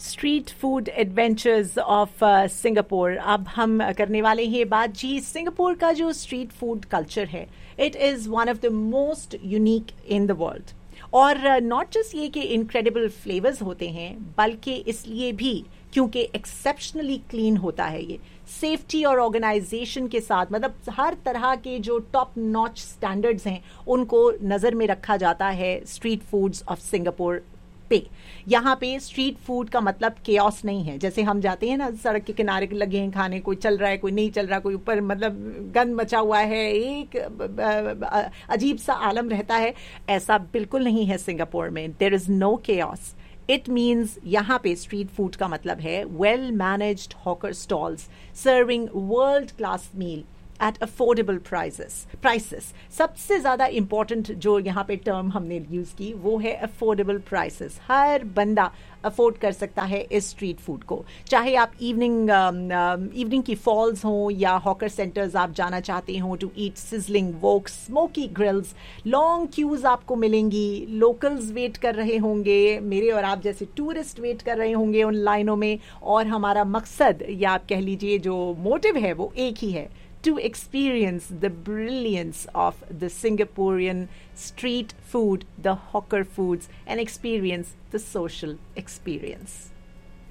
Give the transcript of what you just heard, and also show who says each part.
Speaker 1: Street food adventures of Singapore. अब हम करने वाले हैं बात जी सिंगापुर का जो स्ट्रीट फूड कल्चर है। It is one of the most unique in the world. और नॉट जस्ट ये कि इनक्रेडिबल फ्लेवर्स होते हैं, बल्कि इसलिए भी क्योंकि एक्सेप्शनली क्लीन होता है। ये सेफ्टी और ऑर्गेनाइजेशन के साथ, मतलब हर तरह के जो टॉप नॉच स्टैंडर्ड्स हैं उनको नज़र में रखा जाता है स्ट्रीट फूड्स ऑफ सिंगापुर पे। यहाँ पे स्ट्रीट फूड का मतलब केओस नहीं है। जैसे हम जाते हैं ना, सड़क के किनारे लगे हैं खाने, कोई चल रहा है कोई नहीं चल रहा, कोई ऊपर मतलब गंद मचा हुआ है, एक अजीब सा आलम रहता है। ऐसा बिल्कुल नहीं है सिंगापुर में। There is no chaos. It means यहाँ पे स्ट्रीट फूड का मतलब है well managed hawker stalls serving world class meal at affordable prices. सबसे ज़्यादा इंपॉर्टेंट जो यहाँ पे टर्म हमने यूज़ की वो है अफोर्डेबल प्राइसेस। हर बंदा अफोर्ड कर सकता है इस स्ट्रीट फूड को। चाहे आप इवनिंग की फॉल्स हों या हॉकर सेंटर्स आप जाना चाहते हो to eat sizzling woke smoky grills, long cues आपको मिलेंगी। लोकल्स वेट कर रहे होंगे, मेरे और आप जैसे टूरिस्ट वेट कर रहे होंगे उन लाइनों में। और हमारा मकसद या आप कह लीजिए जो मोटिव है वो एक ही है, to experience the brilliance of the Singaporean street food, the hawker foods, and experience the social experience.